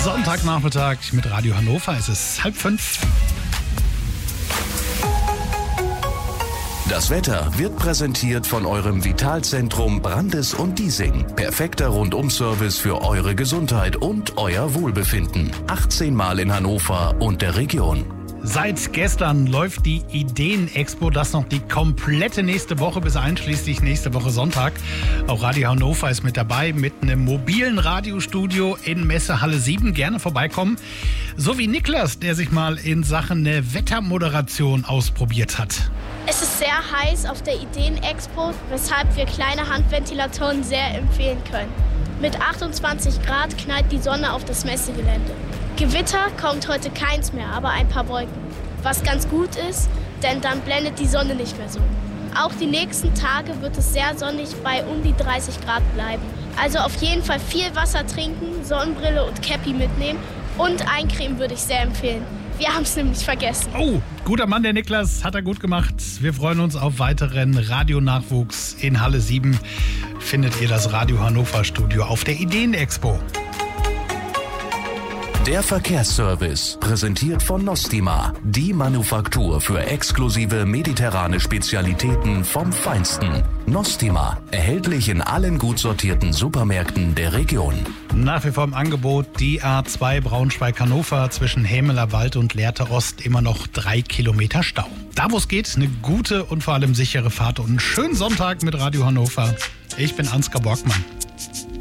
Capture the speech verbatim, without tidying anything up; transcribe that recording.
Sonntagnachmittag mit Radio Hannover. Es ist halb fünf. Das Wetter wird präsentiert von eurem Vitalzentrum Brandes und Diesing. Perfekter Rundum-Service für eure Gesundheit und euer Wohlbefinden. achtzehn Mal in Hannover und der Region. Seit gestern läuft die Ideen-Expo, das noch die komplette nächste Woche bis einschließlich nächste Woche Sonntag. Auch Radio Hannover ist mit dabei mit einem mobilen Radiostudio in Messehalle sieben. Gerne vorbeikommen. So wie Niklas, der sich mal in Sachen eine Wettermoderation ausprobiert hat. Es ist sehr heiß auf der Ideen-Expo, weshalb wir kleine Handventilatoren sehr empfehlen können. Mit achtundzwanzig Grad knallt die Sonne auf das Messegelände. Gewitter kommt heute keins mehr, aber ein paar Wolken. Was ganz gut ist, denn dann blendet die Sonne nicht mehr so. Auch die nächsten Tage wird es sehr sonnig bei um die dreißig Grad bleiben. Also auf jeden Fall viel Wasser trinken, Sonnenbrille und Käppi mitnehmen und eincremen würde ich sehr empfehlen. Wir haben es nämlich vergessen. Oh, guter Mann, der Niklas, hat er gut gemacht. Wir freuen uns auf weiteren Radionachwuchs in Halle sieben. Findet ihr das Radio Hannover Studio auf der Ideen-Expo. Der Verkehrsservice, präsentiert von Nostima, die Manufaktur für exklusive mediterrane Spezialitäten vom Feinsten. Nostima, erhältlich in allen gut sortierten Supermärkten der Region. Nach wie vor im Angebot die A zwei Braunschweig-Hannover zwischen Hämeler Wald und Lehrte Ost, immer noch drei Kilometer Stau. Da wo es geht, eine gute und vor allem sichere Fahrt und einen schönen Sonntag mit Radio Hannover. Ich bin Ansgar Borgmann.